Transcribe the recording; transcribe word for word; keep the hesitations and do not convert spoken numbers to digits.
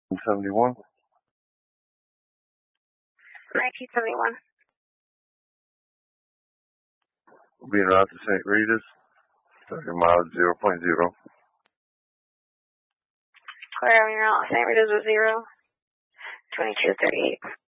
seventy-one. nineteen seventy-one. Being out to Saint Rita's. thirty miles, zero point zero. Clear on your route. Saint Rita's was zero. twenty-two thirty-eight.